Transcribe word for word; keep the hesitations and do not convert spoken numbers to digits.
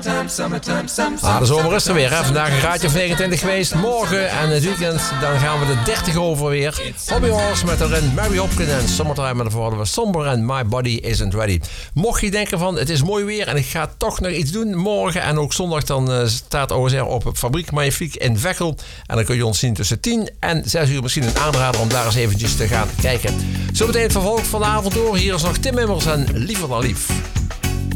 Ah, de zomer is er weer, hè. Vandaag een graadje of negenentwintig geweest. Morgen en het weekend dan gaan we de dertig over weer. Hobby Horse met erin Mary Hopkin en Summertime met de voorbeelden Somber en My Body Isn't Ready. Mocht je denken van het is mooi weer en ik ga toch nog iets doen morgen en ook zondag, dan uh, staat O S R op Fabriek Magnifique in Veghel. En dan kun je ons zien tussen tien en zes uur. Misschien een aanrader om daar eens eventjes te gaan kijken. Zometeen het vervolg van de avond door. Hier is nog Tim Immers en Liever dan Lief.